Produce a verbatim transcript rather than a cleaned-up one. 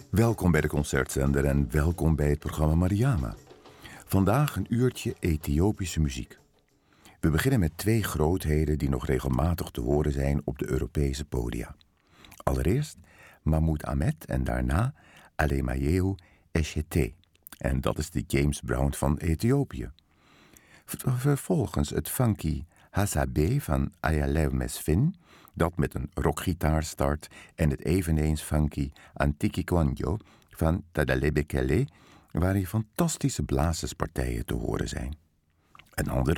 Welkom bij de Concertzender en welkom bij het programma Mariama. Vandaag een uurtje Ethiopische muziek. We beginnen met twee grootheden die nog regelmatig te horen zijn op de Europese podia. Allereerst Mahmoud Ahmed en daarna Alemayehu Eshete. En dat is de James Brown van Ethiopië. Vervolgens het funky Hasabe van Ayalew Mesfin, dat met een rockgitaar start, en het eveneens funky Antiki Kwanjo van Tadalebe Kele, waarin fantastische blazerspartijen te horen zijn. Een ander